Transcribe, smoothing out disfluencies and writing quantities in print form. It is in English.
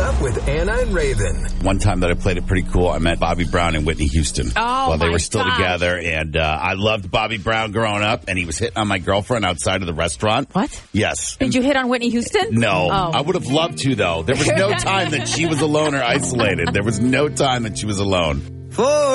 Up with Anna and Raven. One time that I played it pretty cool, I met Bobby Brown and Whitney Houston while they were still together. And I loved Bobby Brown growing up, and he was hitting on my girlfriend outside of the restaurant. What? Yes. Did you hit on Whitney Houston? No. I would have loved to, though. There was no time that she was alone or isolated. There was no time that she was alone.